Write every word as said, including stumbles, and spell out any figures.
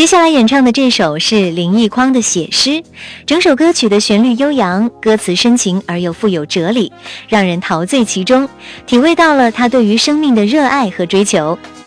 接下来演唱的这首是林奕匡的《写诗》，整首歌曲的旋律悠扬，歌词深情而又富有哲理，让人陶醉其中，体会到了他对于生命的热爱和追求。